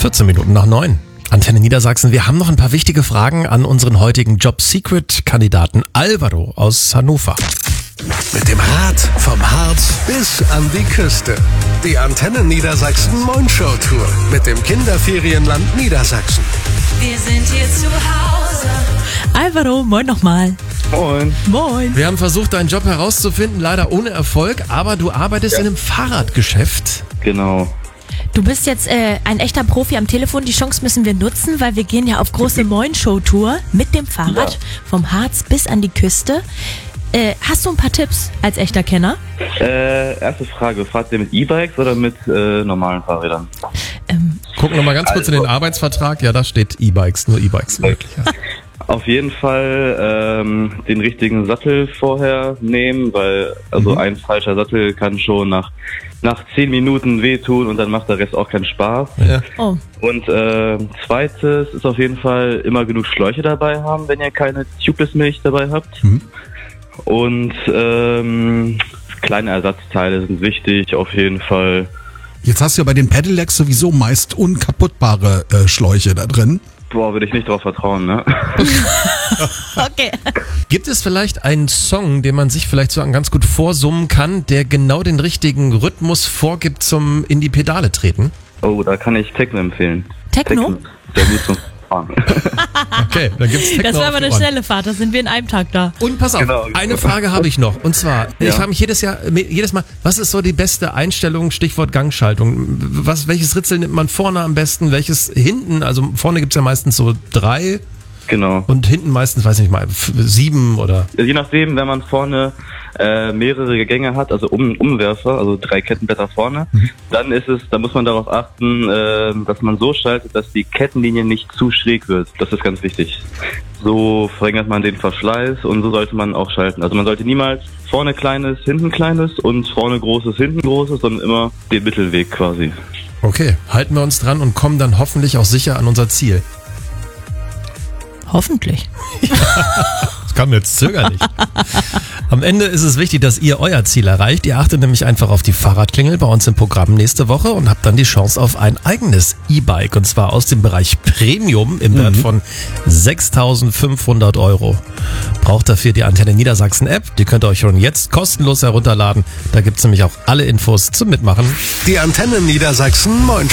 14 Minuten nach 9. Antenne Niedersachsen. Wir haben noch ein paar wichtige Fragen an unseren heutigen Job-Secret-Kandidaten Alvaro aus Hannover. Mit dem Rad vom Harz bis an die Küste. Die Antenne Niedersachsen Moin-Show-Tour mit dem Kinderferienland Niedersachsen. Wir sind hier zu Hause. Alvaro, moin nochmal. Moin. Moin. Wir haben versucht, deinen Job herauszufinden, leider ohne Erfolg, aber du arbeitest in einem Fahrradgeschäft. Genau. Du bist jetzt ein echter Profi am Telefon. Die Chance müssen wir nutzen, weil wir gehen ja auf große Moin-Show-Tour mit dem Fahrrad vom Harz bis an die Küste. Hast du ein paar Tipps als echter Kenner? Erste Frage, fahrt ihr mit E-Bikes oder mit normalen Fahrrädern? Gucken wir mal ganz kurz in den Arbeitsvertrag. Ja, da steht E-Bikes, nur E-Bikes möglich. Ja. Auf jeden Fall den richtigen Sattel vorher nehmen, weil ein falscher Sattel kann schon nach 10 Minuten wehtun und dann macht der Rest auch keinen Spaß. Ja. Oh. Und zweites ist auf jeden Fall immer genug Schläuche dabei haben, wenn ihr keine Tubeless-Milch dabei habt. Und kleine Ersatzteile sind wichtig, auf jeden Fall. Jetzt hast du ja bei den Pedelecs sowieso meist unkaputtbare Schläuche da drin. Boah, würde ich nicht drauf vertrauen, ne? Okay. Gibt es vielleicht einen Song, den man sich vielleicht so ganz gut vorsummen kann, der genau den richtigen Rhythmus vorgibt zum in die Pedale treten? Oh, da kann ich Techno empfehlen. Techno? Sehr gut zum Fahren. Okay, dann gibt's Techno. Das war aber auf die eine Ohren. schnelle Fahrt, da sind wir in einem Tag da. Und pass auf, Genau. eine Frage habe ich noch. Und zwar, ich frage mich jedes Mal, was ist so die beste Einstellung, Stichwort Gangschaltung? Welches Ritzel nimmt man vorne am besten, welches hinten? Also vorne gibt's ja meistens so 3 Genau. und hinten meistens, weiß nicht mal, 7 oder... Je nachdem, wenn man vorne mehrere Gänge hat, also Umwerfer, also 3 Kettenblätter vorne, dann muss man darauf achten, dass man so schaltet, dass die Kettenlinie nicht zu schräg wird. Das ist ganz wichtig. So verringert man den Verschleiß und so sollte man auch schalten. Also man sollte niemals vorne kleines, hinten kleines und vorne großes, hinten großes, sondern immer den Mittelweg quasi. Okay, halten wir uns dran und kommen dann hoffentlich auch sicher an unser Ziel. Hoffentlich. Das kam jetzt zögerlich. Am Ende ist es wichtig, dass ihr euer Ziel erreicht. Ihr achtet nämlich einfach auf die Fahrradklingel bei uns im Programm nächste Woche und habt dann die Chance auf ein eigenes E-Bike. Und zwar aus dem Bereich Premium im Wert von 6.500 €. Braucht dafür die Antenne Niedersachsen App. Die könnt ihr euch schon jetzt kostenlos herunterladen. Da gibt's nämlich auch alle Infos zum Mitmachen. Die Antenne Niedersachsen Moin